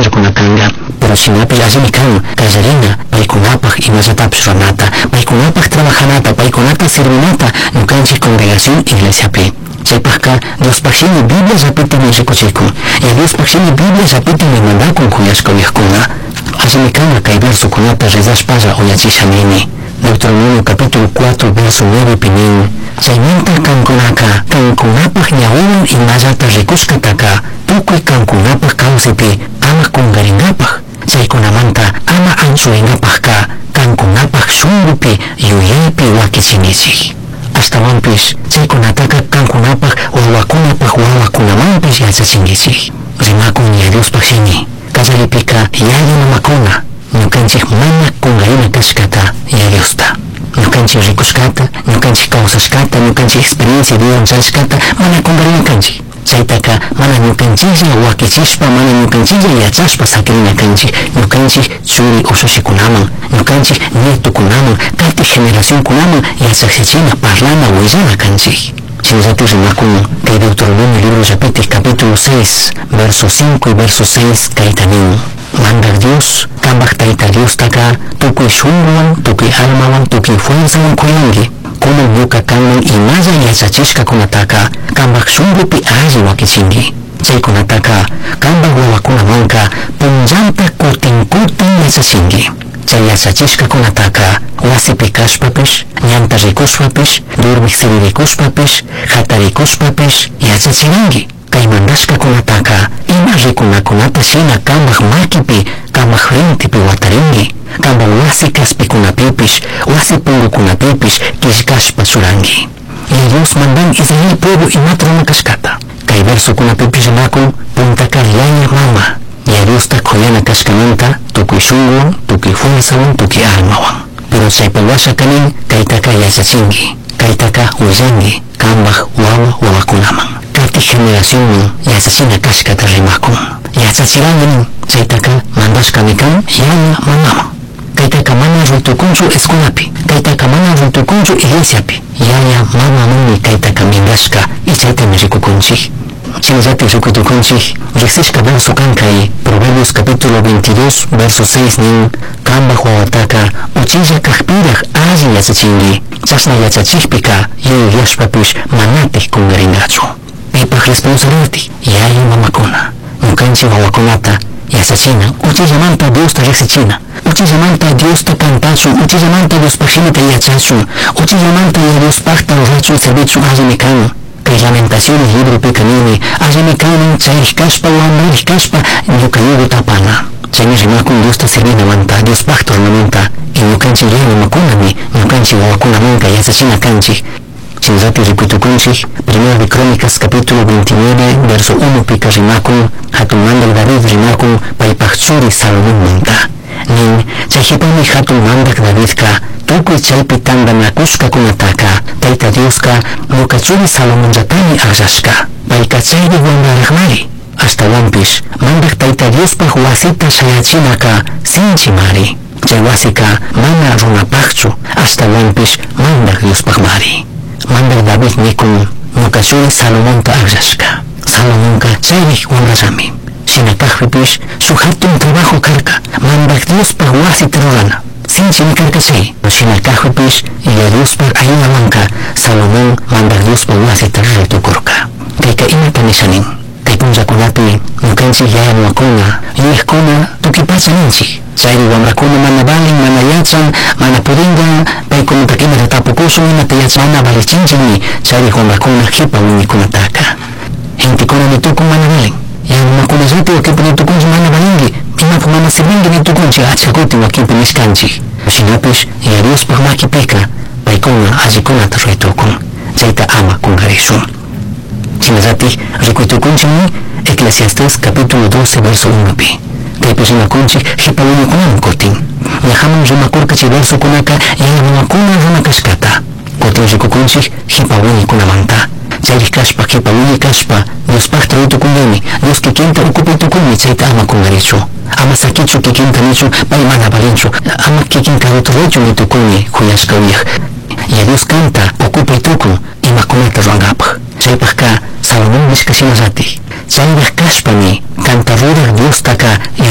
rikunakanqa, pero sinapi allimi kan kallarina paykunapaq imallatapish ruranata, paykunapaq trabajanata, paykunata sirvinata ñukanchik congregación iglesiapi. Chaypaqqa Diospaqshimi Biblia llapitami rikuchikun, Diospaqshimi Biblia llapitami mandakun kuyashka uyakkuna. Allimi kanqa kay versukunata ridashpalla uyachishamini. Deuteronomio capítulo 4 verso 9 pinin: chaymanta kankunapaq ñawiywan imallata rikushkataka tukuy kankunapaq kawsaypi ama kungaringapaq, chaykunamanta ama anchuringapaqqa kankunapaq shunqupi yuyaypi wakichinichik. Ashtawanpish chaykunataka kankunapaq wawakunamanpish yachachinkichik. Rimakun ña Diospaqshimi kallaripika yaya mamakuna ñukanchik mana kungarina kashkata Diosta, ñukanchik rikushkata, ñukanchik kawsashkata, ñukanchik experiencia de charishkata mana kungarina kanchik. Chaytaka mana ñukanchiklla wakichishpa, mana ñukanchiklla yachashpa sakirina kanchik, ñukanchik churi usushikunaman, ñukanchik nietukunaman, kaytik generacionkunaman yachaksichina parlana willana kanchik. Chayllatik rimakun kay Deuteronomio libro llapitik capítulo 6 verso 5 y verso 6 kayta nin: mandak Dios kambaq tayta Diostaka tukuy shunqwan, tukuy almawan, tukuy fuerzawan kuyanki, como ñuka kanman imalla yachachishkakunataka kambaq shunqupi alli wakichinki. Chaykunataka kambaq wawakunamanka punllanta kutin yachachinki. Chay yachachishkakunataka wasipi kashpapish, ñanta rikushpapish, durmiq sirvirikushpapish, hatarikushpapish yachachiranki. Kay mandashkakunataka ima rikunakunata shina kambaq makipi, kambaq frentipi watarinki, kambaq wasi kaspikunapipish, wasi pungukunapipish kishkashpa churanki. Y Dios mandan Israel pueblo imata rumakashkata. Kay versukunapipish rimakun puntaka yaya mama Diosta kuyana kashkamanta tukuy shunqwan, tukuy fuerzawan, tukuy almawan. Pero chaypawasha kanin kaytaka yachachinki, kaytaka willanki kambaq wawakunaman. Kaytik generación yachachina kashkata rimakun, yachachiranki chaytaka mandashkami kan yaya mamaman. Kaytaka mana ruytukunchu escuelapi, kaytaka mana ruytukunchu iglesiapi, yaya mamamanmi kaytaka mingashka y chaytami rikukunchik. Chayllatik rikutukunchik riqsishka verso kan kay Proverbios capítulo 22 verso 6 nin: kambaq wawataka uchilla kaqpiraq alli yachachinki, chashna yachachikpika yuyashpapish manatik kungaringachu. Paypaq responsability yaya mamakuna ñukanchik wawakunata yachachina, uchillamanta Diosta riqsichina, uchillamanta Diosta kantachun, uchillamanta Diospaqshimita yachachun, uchillamanta Diospaqta rurachun servichun allimi kan. Kay Lamentaciones libro pekanimi allimi kanin chayrik kashpa wamririk kashpa ñuka yugu tapana. Chaymi rimakun Diosta sirvinamanta, Diospaqta runamanta, y ñukanchik yaya mamakunami ñukanchik wawakunamanka yachachina kanchik. Chayllatik rikutukunchik Primero de Crónicas capítulo 29 verso 1 pika rimakun hatun mandak David rimakun paypaq churi Salomonmanta. Nin chayhipami hatun mandak Davidka tukuy chaypi tandanakushkakunataka tayta Dioska ñuka churi Salomonllatami akllashka, payka chayri wamraraqmari. Ashtawanpish mandak tayta Diospaq wasita shayachinaka sinchimari. Chay wasika mana runapaqchu, ashtawanpish mandak Diospaqmari. Mandak David nikun ñuka churi Salomonta akllashka. Salomonka chayrik wamrallami. Shinakaqpipish shuk hatun trabajo karka, mandak Diospaq wasita rurana. Sinchimi karka chay. Shinakaqpipish ya Diospaq ayudawanka Salomón mandak Diospaq wasita ruraytukurka. Kayka imata nishanin. Kay punllakunapi ñukanchik yaya mamakuna, yuyiqkuna tukipacha ninchik. Chayri wamrakuna mana balin, mana yachan, mana puringan, paykunata imata tapukusun, imata yachana valichinchikmi chayri wamrakuna hipa wiñikunataka. Intikuna nitukun mana balin, yaya mamakunallati wakinpi nitukunchik mana balinki, imata mana sirvinki nitukunchik achka kuti wakinpi nishkanchik. Shinapish ya Diospaq makipika paykuna allikunata ruraytukun, chayta ama kungarishun. Chinallatik rikuytukunchikmi Eclesiastés capítulo 12 verso 1 pi. Kaypi rimakunchik hipa wiñukunaman kutin. Ñahaman rimakurka chay versukunaka yaya mamakuna runakashkata. Kutin rikukunchik hipa wiñikunamanta. Chayri kashpa hipa wiñi kashpa Diospaqta ruraytukungami, Dios kikinta ukupaytukunmi chayta ama kungarichu. Ama sakichu kikinta nichu pay mana balinchu, ama kikinta ruturaychu nitukunmi kuyashka uyaq. Ya Dios kanta ukupaytukun imakunata ruranapaq. Chaypaqqa Salomón nishka shinallatik chayriq kashpami kanta ruraq Diostaka